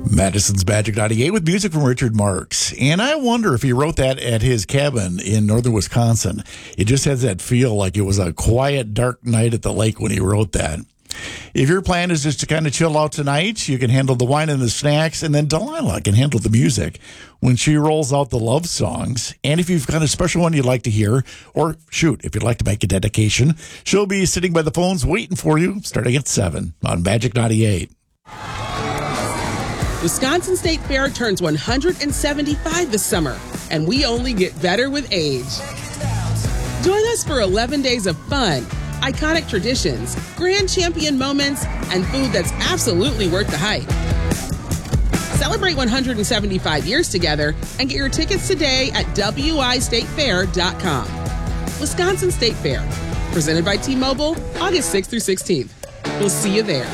Madison's Magic 98 with music from Richard Marx. And I wonder if he wrote that at his cabin in northern Wisconsin. It just has that feel like it was a quiet, dark night at the lake when he wrote that. If your plan is just to kind of chill out tonight, you can handle the wine and the snacks, and then Delilah can handle the music when she rolls out the love songs. And if you've got a special one you'd like to hear, or shoot, if you'd like to make a dedication, she'll be sitting by the phones waiting for you starting at 7 on Magic 98. Wisconsin State Fair turns 175 this summer, and we only get better with age. Join us for 11 days of fun, iconic traditions, grand champion moments, and food that's absolutely worth the hype. Celebrate 175 years together and get your tickets today at wistatefair.com. Wisconsin State Fair, presented by T-Mobile, August 6th through 16th. We'll see you there.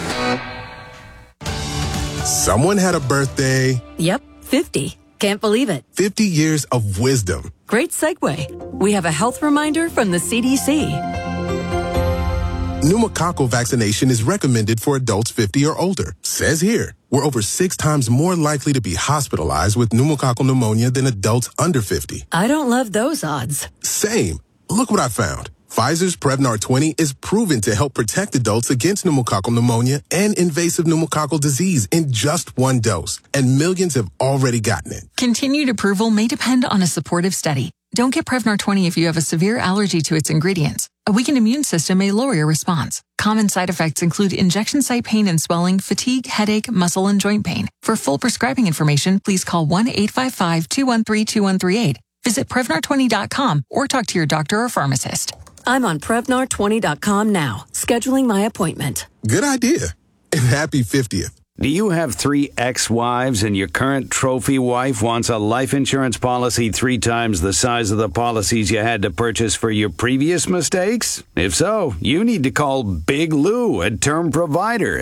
Someone had a birthday. Yep, 50. Can't believe it. 50 years of wisdom. Great segue. We have a health reminder from the CDC. Pneumococcal vaccination is recommended for adults 50 or older. Says here, we're over 6 times more likely to be hospitalized with pneumococcal pneumonia than adults under 50. I don't love those odds. Same. Look what I found. Pfizer's Prevnar 20 is proven to help protect adults against pneumococcal pneumonia and invasive pneumococcal disease in just 1 dose, and millions have already gotten it. Continued approval may depend on a supportive study. Don't get Prevnar 20 if you have a severe allergy to its ingredients. A weakened immune system may lower your response. Common side effects include injection site pain and swelling, fatigue, headache, muscle, and joint pain. For full prescribing information, please call 1-855-213-2138. Visit Prevnar20.com or talk to your doctor or pharmacist. I'm on Prevnar20.com now, scheduling my appointment. Good idea. And happy 50th. Do you have 3 ex-wives and your current trophy wife wants a life insurance policy 3 times the size of the policies you had to purchase for your previous mistakes? If so, you need to call Big Lou at Term Provider,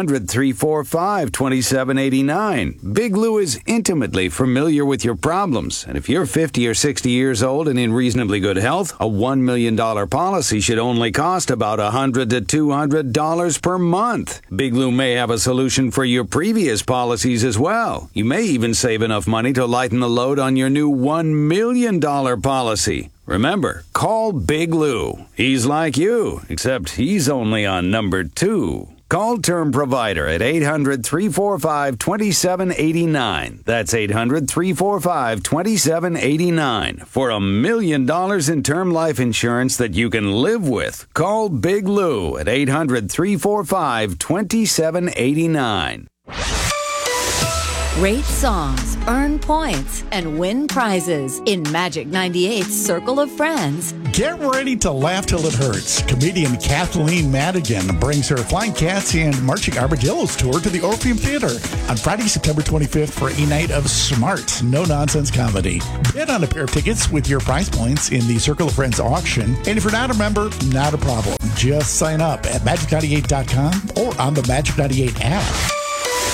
800-345-2789. Big Lou is intimately familiar with your problems, and if you're 50 or 60 years old and in reasonably good health, a $1 million policy should only cost about $100 to $200 per month. Big Lou may have a solution for your previous policies as well. You may even save enough money to lighten the load on your new $1 million policy. Remember, call Big Lou. He's like you, except he's only on number 2. Call Term Provider at 800-345-2789. That's 800-345-2789. For $1 million in term life insurance that you can live with. Call Big Lou at 800-345-2789. Rate songs, earn points, and win prizes in Magic 98's Circle of Friends. Get ready to laugh till it hurts. Comedian Kathleen Madigan brings her Flying Cats and Marching Armadillos tour to the Orpheum Theater on Friday, September 25th for a night of smart, no-nonsense comedy. Bid on a pair of tickets with your prize points in the Circle of Friends auction. And if you're not a member, not a problem. Just sign up at magic98.com or on the Magic 98 app.